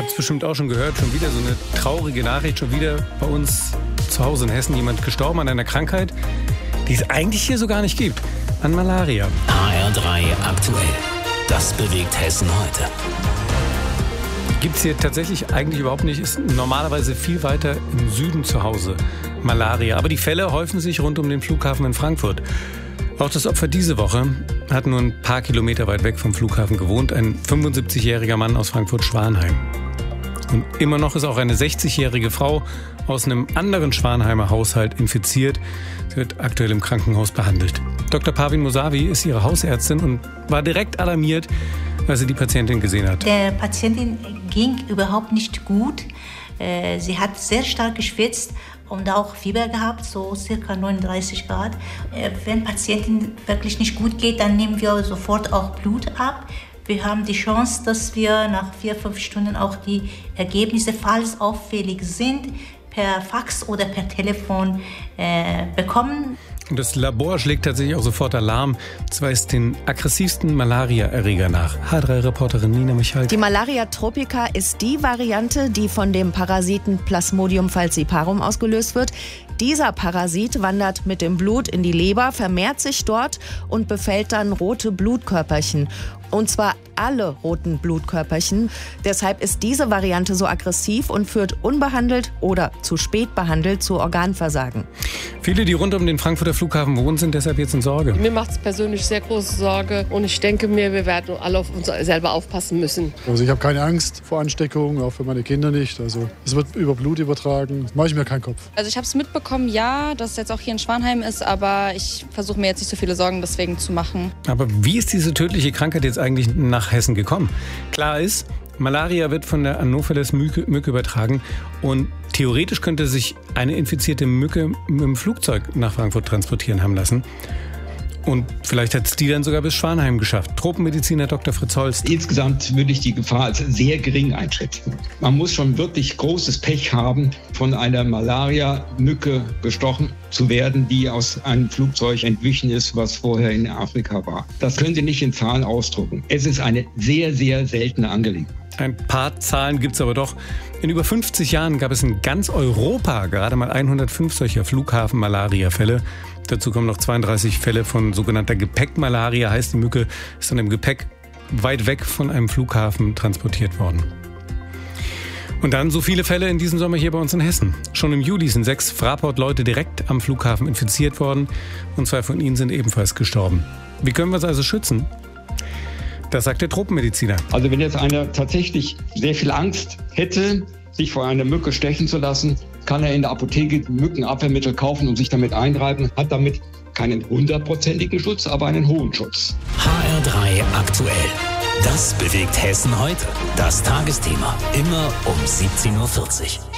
habt es bestimmt auch schon gehört, schon wieder so eine traurige Nachricht, schon wieder bei uns zu Hause in Hessen jemand gestorben an einer Krankheit, die es eigentlich hier so gar nicht gibt, an Malaria. HR3 aktuell. Das bewegt Hessen heute. Gibt es hier tatsächlich eigentlich überhaupt nicht, ist normalerweise viel weiter im Süden zu Hause, Malaria. Aber die Fälle häufen sich rund um den Flughafen in Frankfurt. Auch das Opfer diese Woche hat nur ein paar Kilometer weit weg vom Flughafen gewohnt, ein 75-jähriger Mann aus Frankfurt-Schwanheim. Und immer noch ist auch eine 60-jährige Frau aus einem anderen Schwanheimer Haushalt infiziert. Sie wird aktuell im Krankenhaus behandelt. Dr. Parvin Mousavi ist ihre Hausärztin und war direkt alarmiert, als sie die Patientin gesehen hat. Der Patientin ging überhaupt nicht gut. Sie hat sehr stark geschwitzt und auch Fieber gehabt, so circa 39 Grad. Wenn Patientin wirklich nicht gut geht, dann nehmen wir sofort auch Blut ab. Wir haben die Chance, dass wir nach 4-5 Stunden auch die Ergebnisse, falls auffällig sind, per Fax oder per Telefon bekommen. Und das Labor schlägt tatsächlich auch sofort Alarm. Es weist den aggressivsten Malaria-Erreger nach. H3-Reporterin Nina Michalke. Die Malaria tropica ist die Variante, die von dem Parasiten Plasmodium falciparum ausgelöst wird. Dieser Parasit wandert mit dem Blut in die Leber, vermehrt sich dort und befällt dann rote Blutkörperchen. Und zwar alle roten Blutkörperchen. Deshalb ist diese Variante so aggressiv und führt unbehandelt oder zu spät behandelt zu Organversagen. Viele, die rund um den Frankfurter Flughafen wohnen, sind deshalb jetzt in Sorge. Mir macht es persönlich sehr große Sorge und ich denke mir, wir werden alle auf uns selber aufpassen müssen. Also ich habe keine Angst vor Ansteckung, auch für meine Kinder nicht. Also es wird über Blut übertragen, das mache ich mir keinen Kopf. Also ich habe es mitbekommen, ja, dass es jetzt auch hier in Schwanheim ist, aber ich versuche mir jetzt nicht so viele Sorgen deswegen zu machen. Aber wie ist diese tödliche Krankheit jetzt eigentlich nach Hessen gekommen? Klar ist, Malaria wird von der Anopheles-Mücke übertragen und theoretisch könnte sich eine infizierte Mücke mit dem Flugzeug nach Frankfurt transportieren haben lassen. Und vielleicht hat es die dann sogar bis Schwanheim geschafft. Tropenmediziner Dr. Fritz Holst. Insgesamt würde ich die Gefahr als sehr gering einschätzen. Man muss schon wirklich großes Pech haben, von einer Malaria-Mücke gestochen zu werden, die aus einem Flugzeug entwichen ist, was vorher in Afrika war. Das können Sie nicht in Zahlen ausdrücken. Es ist eine sehr, sehr seltene Angelegenheit. Ein paar Zahlen gibt es aber doch. In über 50 Jahren gab es in ganz Europa gerade mal 105 solcher Flughafen-Malaria-Fälle. Dazu kommen noch 32 Fälle von sogenannter Gepäckmalaria. Heißt, die Mücke ist dann im Gepäck weit weg von einem Flughafen transportiert worden. Und dann so viele Fälle in diesem Sommer hier bei uns in Hessen. Schon im Juli sind 6 Fraport-Leute direkt am Flughafen infiziert worden. Und 2 von ihnen sind ebenfalls gestorben. Wie können wir es also schützen? Das sagt der Tropenmediziner. Also wenn jetzt einer tatsächlich sehr viel Angst hätte, sich vor einer Mücke stechen zu lassen, kann er in der Apotheke Mückenabwehrmittel kaufen und sich damit einreiben. Hat damit keinen 100%igen Schutz, aber einen hohen Schutz. HR3 aktuell. Das bewegt Hessen heute. Das Tagesthema. Immer um 17:40 Uhr.